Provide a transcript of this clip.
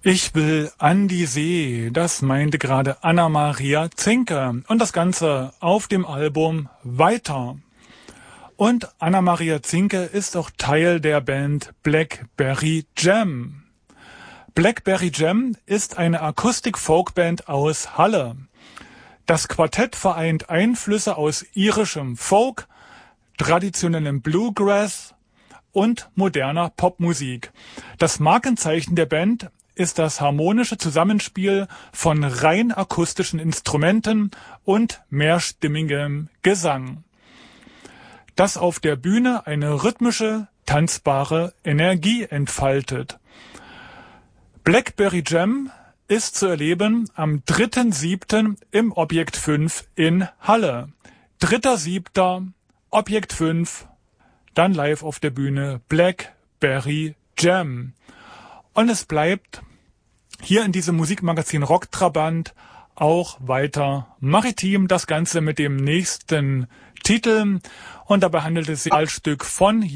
Ich will an die See, das meinte gerade Anna-Maria Zinke und das Ganze auf dem Album Weiter. Und Anna-Maria Zinke ist auch Teil der Band Blackberry Jam. Blackberry Jam ist eine Akustik-Folkband aus Halle. Das Quartett vereint Einflüsse aus irischem Folk, traditionellem Bluegrass und moderner Popmusik. Das Markenzeichen der Band ist das harmonische Zusammenspiel von rein akustischen Instrumenten und mehrstimmigem Gesang, das auf der Bühne eine rhythmische, tanzbare Energie entfaltet. Blackberry Jam ist zu erleben am 3.7. im Objekt 5 in Halle. 3.7. Objekt 5, dann live auf der Bühne Blackberry Jam. Und es bleibt hier in diesem Musikmagazin Rocktrabant auch weiter maritim, das Ganze mit dem nächsten Titel. Und dabei handelt es sich als Stück von